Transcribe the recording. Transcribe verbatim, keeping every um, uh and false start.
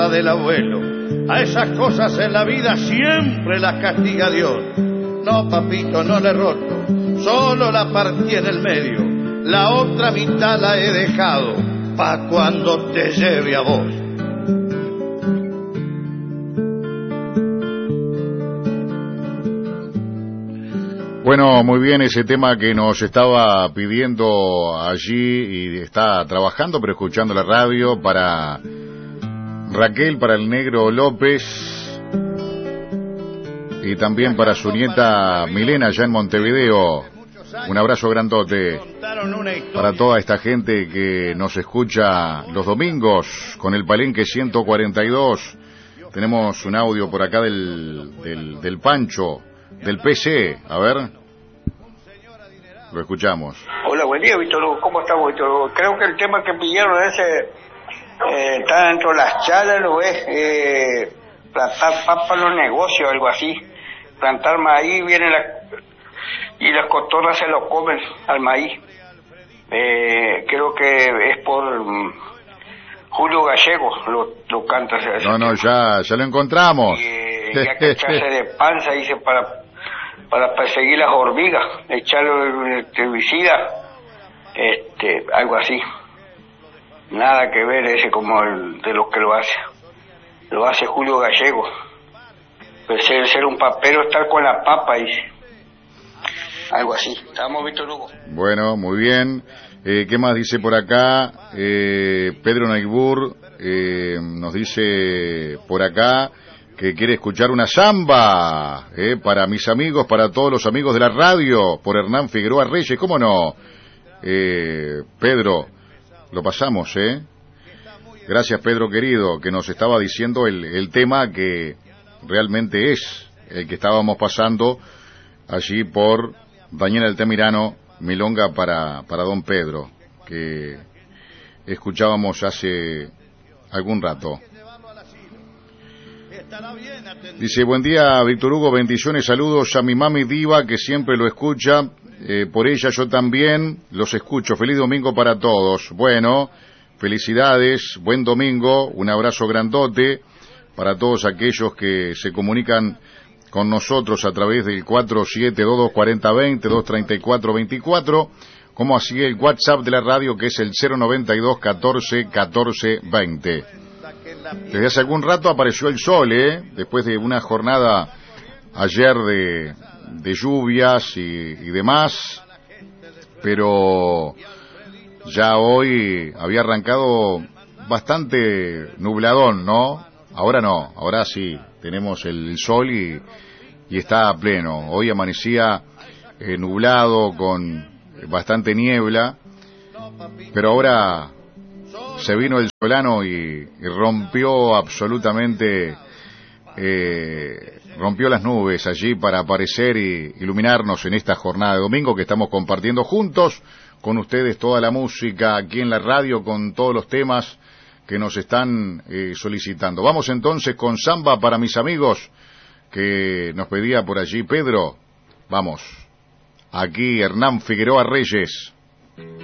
guitarra del abuelo. A esas cosas en la vida siempre las castiga Dios. No, papito, no le he roto, solo la partí en el medio. La otra mitad la he dejado pa' cuando te lleve a vos. Bueno, muy bien, ese tema que nos estaba pidiendo allí y está trabajando, pero escuchando la radio, para Raquel, para el Negro López y también para su nieta Milena, allá en Montevideo. Un abrazo grandote para toda esta gente que nos escucha los domingos con el Palenque ciento cuarenta y dos. Tenemos un audio por acá del, del, del Pancho, del P C, a ver, lo escuchamos. Hola, buen día, Víctor Hugo, ¿cómo estamos, Víctor Hugo? Creo que el tema que pidieron ese eh, está dentro de las charlas, lo es eh, plantar papa en los negocios, algo así, plantar maíz, viene la, y las cotorras se lo comen al maíz. Eh, creo que es por um, Julio Gallego, lo, lo canta. No, no, ya, ya lo encontramos. Y, eh, ya que echarse de panza, dice, para para perseguir las hormigas, echarle herbicida, este, algo así. Nada que ver ese como el de los que lo hace. Lo hace Julio Gallego. Pues ser, ser un papero, estar con la papa, dice. Algo así. ¿Estamos, Víctor Hugo? Bueno, muy bien. Eh, ¿Qué más dice por acá? Eh, Pedro Naibur eh, nos dice por acá que quiere escuchar una samba, eh, para mis amigos, para todos los amigos de la radio, por Hernán Figueroa Reyes. ¿Cómo no? Eh, Pedro, lo pasamos, ¿eh? Gracias, Pedro querido, que nos estaba diciendo el, el tema que realmente es el que estábamos pasando allí por Daniel Altamirano, Milonga para, para don Pedro, que escuchábamos hace algún rato. Dice, buen día, Víctor Hugo, bendiciones, saludos a mi mami Diva, que siempre lo escucha, eh, por ella yo también los escucho. Feliz domingo para todos. Bueno, felicidades, buen domingo, un abrazo grandote para todos aquellos que se comunican con nosotros a través del cuatro siete dos dos cuatro cero dos cero, dos tres cuatro dos cuatro, como así el WhatsApp de la radio, que es el cero noventa y dos catorce catorce veinte. Desde hace algún rato apareció el sol, ¿eh? Después de una jornada ayer de, de lluvias y, y demás, pero ya hoy había arrancado bastante nubladón, ¿no? Ahora no, ahora sí, tenemos el sol y, y está a pleno. Hoy amanecía eh, nublado, con bastante niebla, pero ahora se vino el solano y, y rompió absolutamente, eh, rompió las nubes allí para aparecer y iluminarnos en esta jornada de domingo que estamos compartiendo juntos con ustedes toda la música aquí en la radio, con todos los temas que nos están eh, solicitando. Vamos entonces con samba para mis amigos, que nos pedía por allí Pedro. Vamos, aquí Hernán Figueroa Reyes.